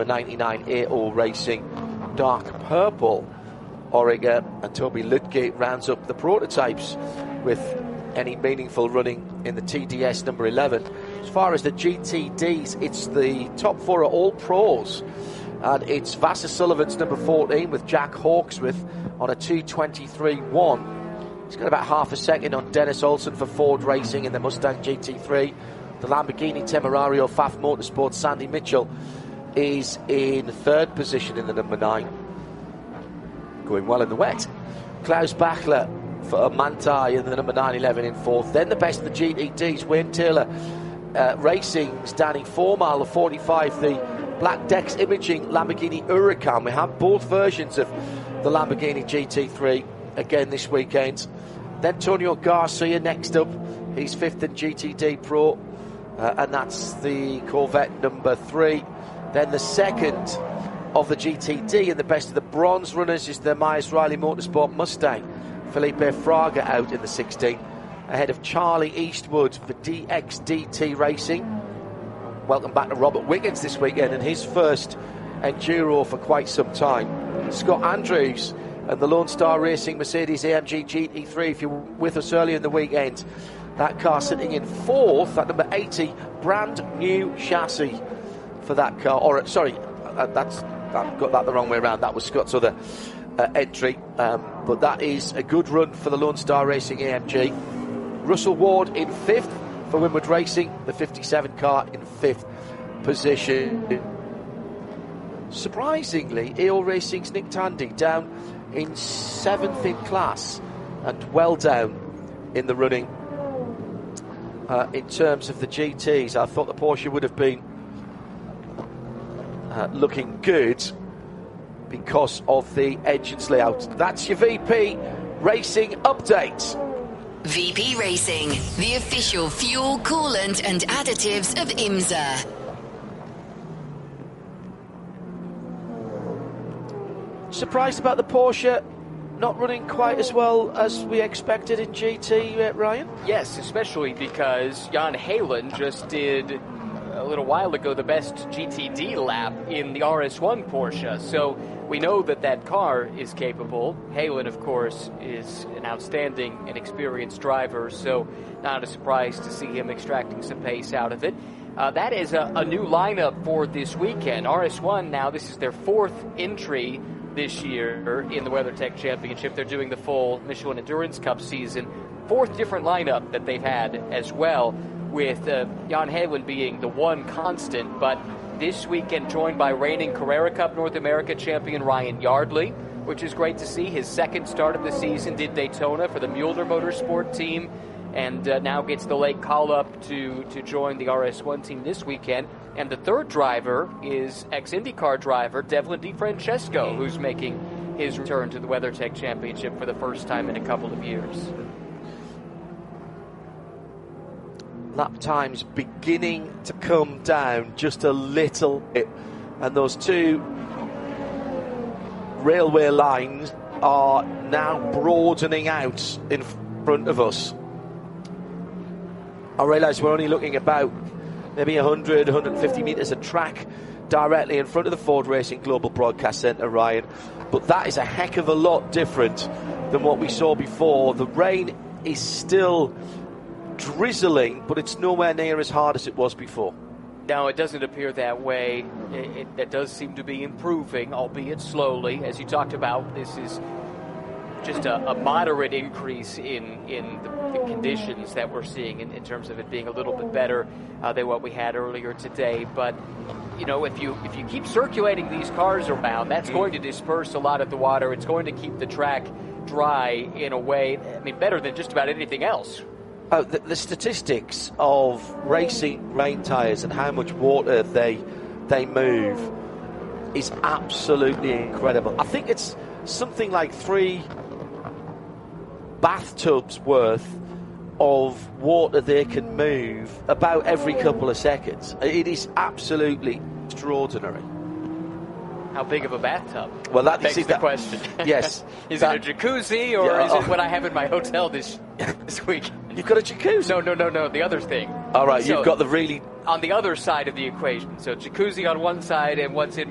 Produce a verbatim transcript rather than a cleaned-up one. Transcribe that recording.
number ninety-nine, A O Racing Dark Purple Oregon, and Toby Ludgate rounds up the prototypes with any meaningful running in the T D S number eleven. As far as the G T Ds, it's the top four are all pros, and it's Vassar Sullivan's number fourteen with Jack Hawksworth on a two twenty-three one. He's got about half a second on Dennis Olsen for Ford Racing in the Mustang G T three. The Lamborghini Temerario F A F Motorsport, Sandy Mitchell, is in third position in the number nine. Going well in the wet. Klaus Bachler for Manthey in the number nine eleven in fourth. Then the best of the G T Ds, Wayne Taylor uh, Racing's Danny Formal, the forty-five, the Black Dex Imaging Lamborghini Huracan. We have both versions of the Lamborghini G T three again this weekend. Then Antonio Garcia next up. He's fifth in G T D Pro, uh, and that's the Corvette number three. Then the second of the G T D and the best of the bronze runners is the Myers Riley Motorsport Mustang. Felipe Fraga out in the sixteen, ahead of Charlie Eastwood for D X D T Racing. Welcome back to Robert Wiggins this weekend and his first Enduro for quite some time. Scott Andrews and the Lone Star Racing Mercedes A M G G T three, if you were with us earlier in the weekend, that car sitting in fourth, that number eighty, brand new chassis for that car. Or sorry, uh, that's I've got that the wrong way around. That was Scott's other uh, entry, um, but that is a good run for the Lone Star Racing A M G. Russell Ward in fifth for Winward Racing, the fifty-seven car in fifth position. Surprisingly, A O Racing's Nick Tandy down in seventh in class and well down in the running uh, in terms of the G Ts. I thought the Porsche would have been uh, looking good because of the engine's layout. That's your V P Racing update. V P Racing, the official fuel, coolant and additives of IMSA. Surprised about the Porsche not running quite as well as we expected in G T, uh, Ryan? Yes, especially because Jan Heylen just did a little while ago the best G T D lap in the R S one Porsche. So we know that that car is capable. Heylen, of course, is an outstanding and experienced driver, so not a surprise to see him extracting some pace out of it. Uh, that is a, a new lineup for this weekend. R S one now, this is their fourth entry this year in the WeatherTech Championship. They're doing the full Michelin Endurance Cup season. Fourth different lineup that they've had as well, with uh, Jan Heylen being the one constant, but this weekend joined by reigning Carrera Cup North America champion Ryan Yardley, which is great to see. His second start of the season did Daytona for the Mueller Motorsport team, and uh, now gets the late call-up to, to join the R S one team this weekend. And the third driver is ex-IndyCar driver Devlin DeFrancesco, who's making his return to the WeatherTech Championship for the first time in a couple of years. Lap times beginning to come down just a little bit, and those two railway lines are now broadening out in front of us. I realise we're only looking about maybe one hundred, one hundred fifty metres of track directly in front of the Ford Racing Global Broadcast Centre, Ryan, but that is a heck of a lot different than what we saw before. The rain is still drizzling, but it's nowhere near as hard as it was before. No, it doesn't appear that way. It, it, that does seem to be improving, albeit slowly. As you talked about, this is just a, a moderate increase in, in the, the conditions that we're seeing in, in terms of it being a little bit better uh, than what we had earlier today. But, you know, if you if you keep circulating these cars around, that's mm-hmm. going to disperse a lot of the water. It's going to keep the track dry in a way, I mean, better than just about anything else. Oh, the, the statistics of racing rain tyres and how much water they they move is absolutely incredible. I think it's something like three bathtubs worth of water they can move about every couple of seconds. It is absolutely extraordinary. How big of a bathtub? Well, that begs is the that, question. Yes. Is that, it a jacuzzi, or yeah, is it oh. what I have in my hotel this this week? You've got a jacuzzi? No, no, no, no. The other thing. All right, so, you've got the really... on the other side of the equation. So jacuzzi on one side, and what's in